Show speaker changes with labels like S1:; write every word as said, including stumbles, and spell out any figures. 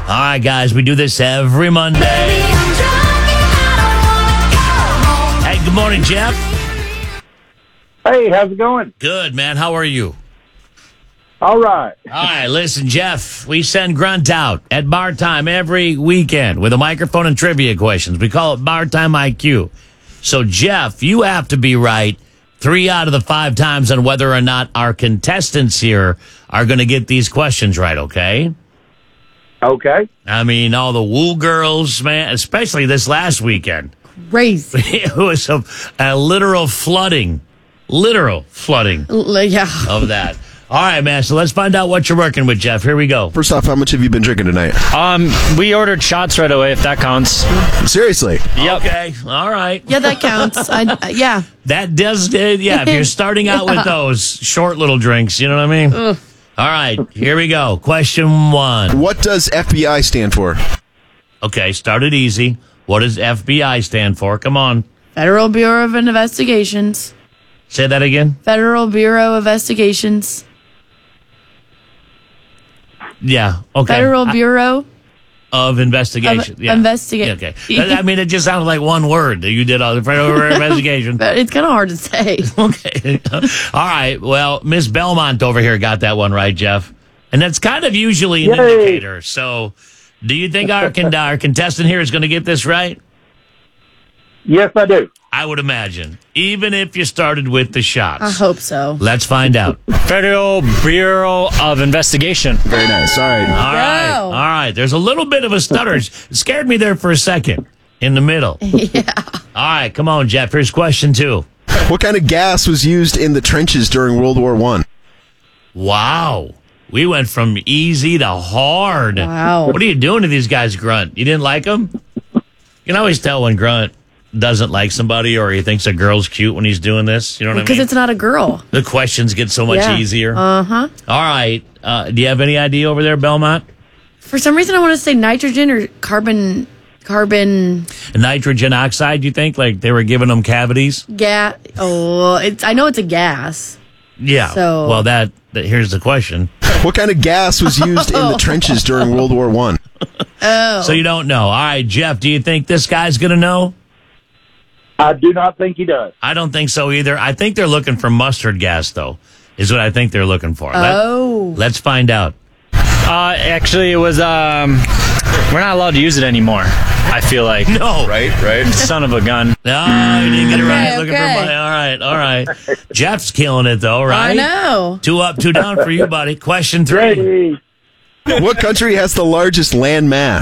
S1: All right, guys, we do this every Monday. Hey, good morning, Jeff.
S2: Hey, how's it going?
S1: Good, man. How are you?
S2: All right.
S1: All right, listen, Jeff, we send Grunt out at bar time every weekend with a microphone and trivia questions. We call it Bar Time I Q. So, Jeff, you have to be right three out of the five times on whether or not our contestants here are going to get these questions right, okay?
S2: Okay.
S1: I mean, all the woo girls, man, especially this last weekend.
S3: Crazy.
S1: It was a, a literal flooding, literal flooding
S3: L- yeah.
S1: of that. All right, man, so let's find out what you're working with, Jeff. Here we go.
S4: First off, how much have you been drinking tonight?
S5: Um, we ordered shots right away, if that counts.
S4: Seriously?
S5: Yep.
S1: Okay, all right.
S3: Yeah, that counts. I, uh, yeah.
S1: That does, uh, yeah, if you're starting out with those short little drinks, you know what I mean?
S3: Ugh.
S1: All right, here we go. Question one.
S4: What does F B I stand for?
S1: Okay, started easy. What does F B I stand for? Come on.
S3: Federal Bureau of Investigations.
S1: Say that again.
S3: Federal Bureau of Investigations.
S1: Yeah, okay.
S3: Federal Bureau
S1: of Investigation.
S3: of
S1: yeah.
S3: Investigation.
S1: Okay. I mean, it just sounded like one word that you did all the Federal Investigation.
S3: But it's kind of hard to say.
S1: Okay. All right. Well, Miss Belmont over here got that one right, Jeff. And that's kind of usually an
S2: Yay.
S1: indicator. So, do you think our, con- our contestant here is going to get this right?
S2: Yes, I do.
S1: I would imagine. Even if you started with the shots.
S3: I hope so.
S1: Let's find out.
S5: Federal Bureau of Investigation.
S4: Very nice. All right.
S1: All right.
S3: go.
S1: All right. There's a little bit of a stutter. It scared me there for a second in the middle.
S3: Yeah.
S1: All right. Come on, Jeff. Here's question two.
S4: What kind of gas was used in the trenches during World War One?
S1: Wow. We went from easy to hard.
S3: Wow.
S1: What are you doing to these guys, Grunt? You didn't like them? You can always tell when Grunt doesn't like somebody or he thinks a girl's cute when he's doing this. You know what I
S3: Because
S1: mean?
S3: it's not a girl.
S1: The questions get so much
S3: Yeah.
S1: easier.
S3: Uh-huh.
S1: All right. Uh, do you have any idea over there, Belmont?
S3: For some reason, I want to say nitrogen or carbon, carbon
S1: Nitrogen oxide, you think? Like they were giving them cavities?
S3: gas. Oh, it's. I know it's a gas.
S1: Yeah.
S3: So-
S1: Well, that, that here's the question.
S4: What kind of gas was used in the trenches during World War One?
S3: Oh.
S1: So you don't know. All right, Jeff, do you think this guy's going to know?
S2: I do not think he does.
S1: I don't think so either. I think they're looking for mustard gas, though, is what I think they're looking for.
S3: Oh.
S1: Let, let's find out.
S5: Uh, actually, it was, um, we're not allowed to use it anymore, I feel like.
S1: No.
S4: Right, right.
S5: Son of a gun.
S1: No, you didn't get it right.
S3: Okay,
S1: Looking
S3: okay.
S1: for money. All right, all right. Jeff's killing it, though, right?
S3: I know.
S1: Two up, two down for you, buddy. Question three.
S2: Hey.
S4: What country has the largest land mass?